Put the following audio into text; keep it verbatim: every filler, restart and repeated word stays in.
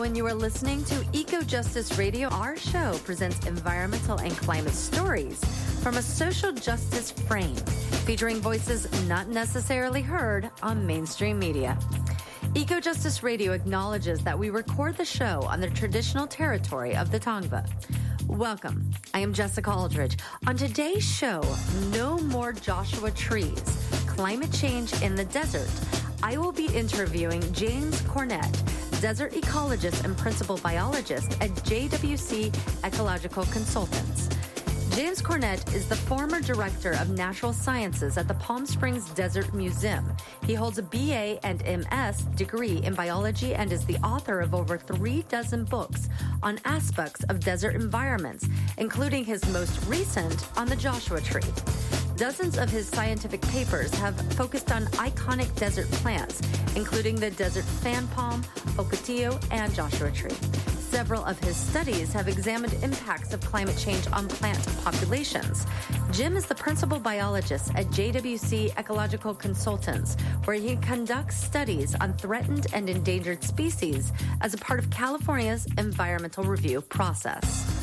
When you are listening to Eco Justice Radio, our show presents environmental and climate stories from a social justice frame, featuring voices not necessarily heard on mainstream media. Eco Justice Radio acknowledges that we record the show on the traditional territory of the Tongva. Welcome. I am Jessica Aldridge. On today's show, No More Joshua Trees, Climate Change in the Desert. I will be interviewing James Cornett, desert ecologist and principal biologist at J W C Ecological Consultants. James Cornett is the former director of natural sciences at the Palm Springs Desert Museum. He holds a B A and M S degree in biology and is the author of over three dozen books on aspects of desert environments, including his most recent on the Joshua Tree. Dozens of his scientific papers have focused on iconic desert plants, including the desert fan palm, ocotillo, and Joshua tree. Several of his studies have examined impacts of climate change on plant populations. Jim is the principal biologist at J W C Ecological Consultants, where he conducts studies on threatened and endangered species as a part of California's environmental review process.